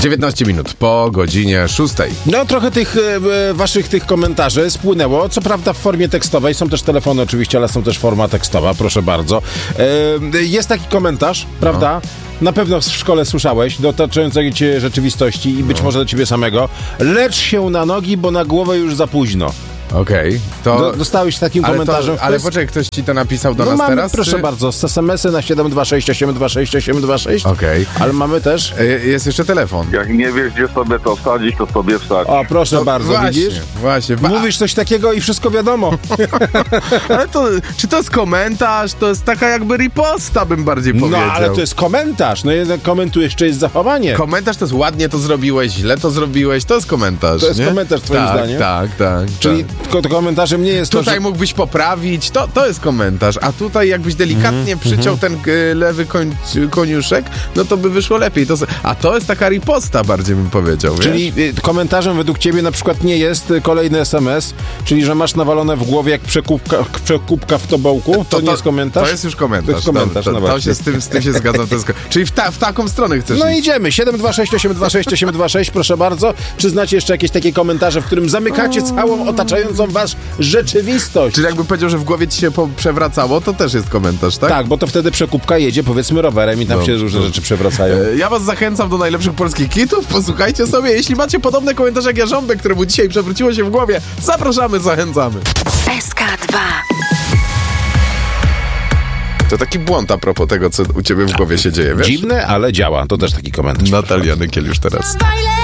19 minut po godzinie 6. No trochę tych waszych tych komentarzy spłynęło, co prawda w formie tekstowej, są też telefony oczywiście, ale są też forma tekstowa, proszę bardzo. Jest taki komentarz, prawda? Na pewno w szkole słyszałeś, dotyczącej cię rzeczywistości i być może do ciebie samego. Lecz się na nogi, bo na głowę już za późno. Okej, to... Dostałeś takim komentarzem? Ale poczekaj, ktoś ci to napisał do nas mamy, teraz? proszę bardzo, z SMS-y na 726 Okej. Ale mamy też... Jest jeszcze telefon. Jak nie wiesz, gdzie sobie to wsadzić, to sobie wsadź. O, proszę bardzo, właśnie, widzisz? Właśnie. Mówisz coś takiego i wszystko wiadomo. Ale to, czy to jest komentarz? To jest taka jakby riposta, bym bardziej powiedział. No, ale to jest komentarz. No jednak komentujesz, czy jest zachowanie. Komentarz to jest ładnie to zrobiłeś, źle to zrobiłeś, to jest komentarz. To jest nie? komentarz, twoim zdaniem? Tak. Czyli to komentarzem nie jest tutaj to, że... mógłbyś poprawić, to jest komentarz, a tutaj jakbyś delikatnie przyciął ten lewy koniuszek, no to by wyszło lepiej. A to jest taka riposta, bardziej bym powiedział. Czyli komentarzem według ciebie na przykład nie jest kolejny SMS, czyli że masz nawalone w głowie jak przekupka w tobołku, to nie jest komentarz? To jest już komentarz. To jest komentarz, no to się z tym się zgadzam. Czyli w taką stronę chcesz No iść. idziemy, 726 proszę bardzo. Czy znacie jeszcze jakieś takie komentarze, w którym zamykacie całą otaczającą was rzeczywistość? Czyli jakby powiedział, że w głowie ci się przewracało, to też jest komentarz, tak? Tak, bo to wtedy przekupka jedzie powiedzmy rowerem i tam się różne rzeczy przewracają. Ja was zachęcam do najlepszych polskich kitów, posłuchajcie sobie. Jeśli macie podobne komentarze jak Jarząbek, któremu dzisiaj przewróciło się w głowie, zapraszamy, zachęcamy. SK2. To taki błąd a propos tego, co u ciebie w głowie się dzieje, wiesz? Dziwne, ale działa. To też taki komentarz. Natalia Nykiel już teraz.